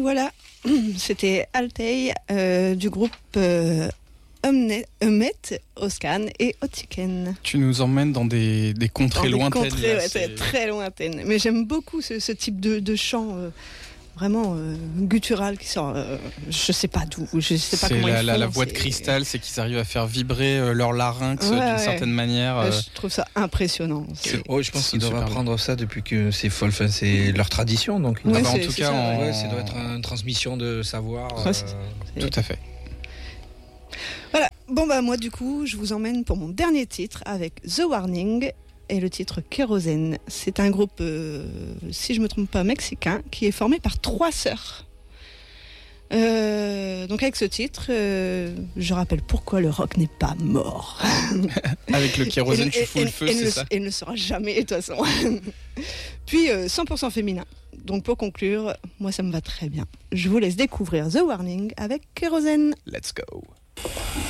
Voilà, c'était Altay du groupe Humet, Oscan et Otiken. Tu nous emmènes dans des contrées lointaines. Contrées, là, c'est très lointaines. Mais j'aime beaucoup ce type de chant vraiment guttural qui sort, je sais pas d'où, je sais pas comment ils font. La voix de cristal, c'est qu'ils arrivent à faire vibrer leur larynx d'une certaine manière. Je trouve ça impressionnant. Je pense qu'ils doivent apprendre ça depuis que c'est folle, enfin, c'est leur tradition. Donc, en tout cas, ça doit être une transmission de savoir. Tout à fait. Voilà, bon moi du coup, je vous emmène pour mon dernier titre avec The Warning et le titre Kérosène. C'est un groupe, si je me trompe pas, mexicain, qui est formé par 3 sœurs. Donc avec ce titre, je rappelle pourquoi le rock n'est pas mort. Avec le kérosène, tu fous le feu, c'est ça ? Et ne le sera jamais, de toute façon. Puis 100% féminin. Donc pour conclure, moi ça me va très bien. Je vous laisse découvrir The Warning avec Kérosène. Let's go.